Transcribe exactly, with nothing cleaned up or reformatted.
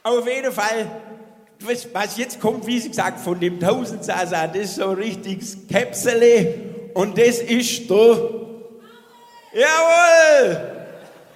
auf jeden Fall, was, was jetzt kommt, wie sie gesagt, von dem Tausendsasa, das ist so ein richtiges Käpsele und das ist der... Jawohl!